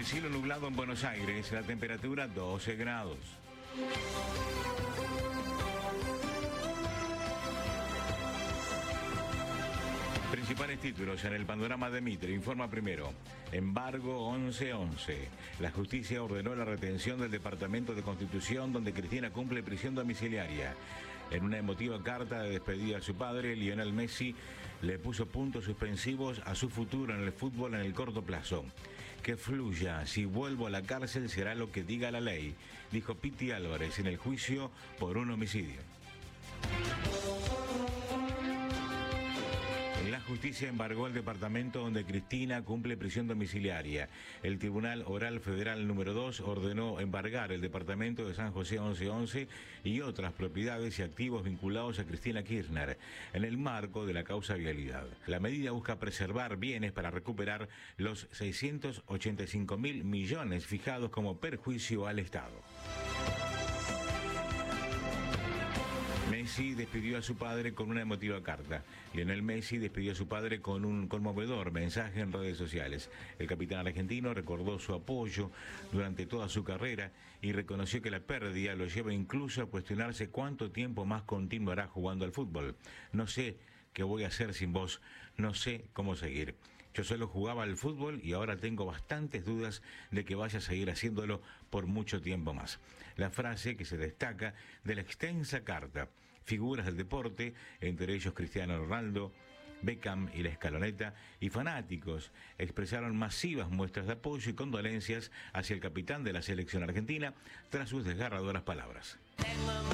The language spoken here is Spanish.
Cielo nublado en Buenos Aires, la temperatura 12 grados. Principales títulos en el panorama de Mitre. Informa primero. Embargo 1111. La justicia ordenó la retención del Departamento de Constitución, donde Cristina cumple prisión domiciliaria. En una emotiva carta de despedida a su padre, Lionel Messi le puso puntos suspensivos a su futuro en el fútbol en el corto plazo. Que fluya, si vuelvo a la cárcel será lo que diga la ley, dijo Piti Álvarez en el juicio por un homicidio. La justicia embargó el departamento donde Cristina cumple prisión domiciliaria. El Tribunal Oral Federal número 2 ordenó embargar el departamento de San José 1111 y otras propiedades y activos vinculados a Cristina Kirchner en el marco de la causa vialidad. La medida busca preservar bienes para recuperar los 685.000 millones fijados como perjuicio al Estado. Messi despidió a su padre con una emotiva carta. Lionel Messi despidió a su padre con un conmovedor mensaje en redes sociales. El capitán argentino recordó su apoyo durante toda su carrera y reconoció que la pérdida lo lleva incluso a cuestionarse cuánto tiempo más continuará jugando al fútbol. No sé qué voy a hacer sin vos, no sé cómo seguir. Yo solo jugaba al fútbol y ahora tengo bastantes dudas de que vaya a seguir haciéndolo por mucho tiempo más. La frase que se destaca de la extensa carta. Figuras del deporte, entre ellos Cristiano Ronaldo, Beckham y la Escaloneta, y fanáticos expresaron masivas muestras de apoyo y condolencias hacia el capitán de la selección argentina tras sus desgarradoras palabras.